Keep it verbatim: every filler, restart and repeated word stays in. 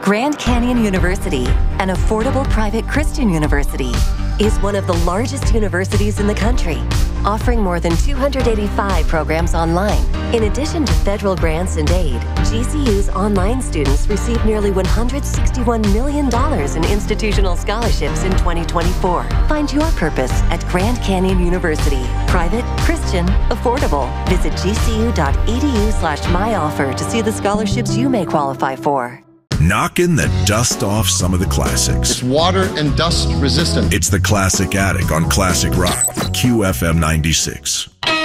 Grand Canyon University, an affordable private Christian university, is one of the largest universities in the country, offering more than two hundred eighty-five programs online. In addition to federal grants and aid, G C U's online students receive nearly one hundred sixty-one million dollars in institutional scholarships in twenty twenty-four. Find your purpose at Grand Canyon University. Private, Christian, affordable. Visit gcu.edu slash myoffer to see the scholarships you may qualify for. Knocking the dust off some of the classics. It's water and dust resistant. It's the Classic Attic on Classic Rock, Q F M ninety-six.